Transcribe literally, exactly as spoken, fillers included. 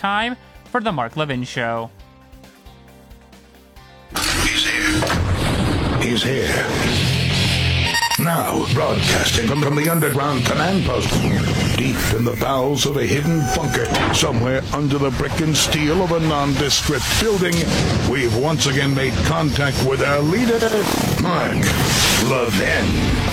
time for The Mark Levin Show. He's here. He's here. Now, broadcasting from, from the underground command post, deep in the bowels of a hidden bunker, somewhere under the brick and steel of a nondescript building, we've once again made contact with our leader, Mark Levin.